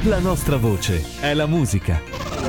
La nostra voce è la musica.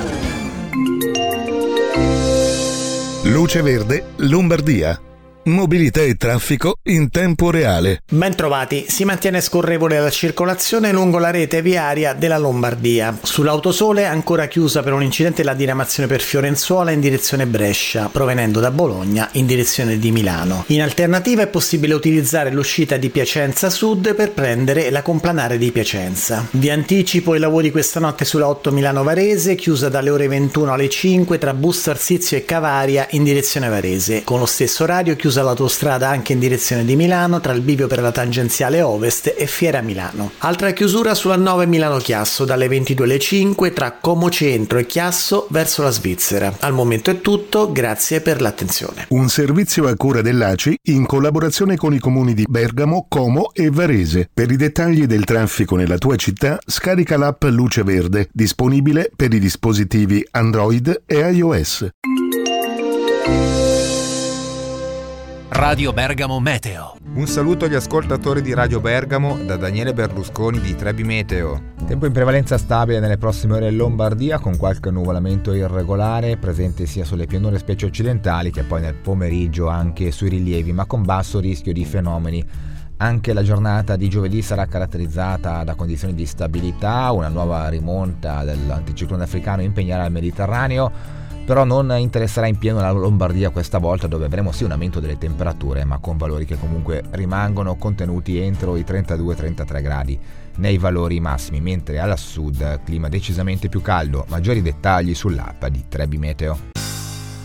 Luce Verde, Lombardia. Mobilità e traffico in tempo reale. Ben trovati, si mantiene scorrevole la circolazione lungo la rete viaria della Lombardia. Sull'Autosole è ancora chiusa per un incidente la diramazione per Fiorenzuola in direzione Brescia, provenendo da Bologna in direzione di Milano. In alternativa è possibile utilizzare l'uscita di Piacenza Sud per prendere la complanare di Piacenza. Vi anticipo i lavori questa notte sulla 8 Milano Varese, chiusa dalle ore 21 alle 5 tra Busto Arsizio e Cavaria in direzione Varese. Con lo stesso orario chiusa l'autostrada anche in direzione di Milano tra il bivio per la tangenziale Ovest e Fiera Milano. Altra chiusura sulla 9 Milano Chiasso dalle 22 alle 5 tra Como Centro e Chiasso verso la Svizzera. Al momento è tutto, grazie per l'attenzione. Un servizio a cura dell'ACI in collaborazione con i comuni di Bergamo, Como e Varese. Per i dettagli del traffico nella tua città scarica l'app Luce Verde, disponibile per i dispositivi Android e iOS. Radio Bergamo Meteo. Un saluto agli ascoltatori di Radio Bergamo da Daniele Berlusconi di Trebi Meteo. Tempo in prevalenza stabile nelle prossime ore in Lombardia, con qualche nuvolamento irregolare presente sia sulle pianure specie occidentali che poi nel pomeriggio anche sui rilievi, ma con basso rischio di fenomeni. Anche la giornata di giovedì sarà caratterizzata da condizioni di stabilità, una nuova rimonta dell'anticiclone africano impegnerà il Mediterraneo, però non interesserà in pieno la Lombardia questa volta, dove avremo sì un aumento delle temperature, ma con valori che comunque rimangono contenuti entro i 32-33 gradi nei valori massimi, mentre alla sud clima decisamente più caldo. Maggiori dettagli sull'app di Trebi Meteo.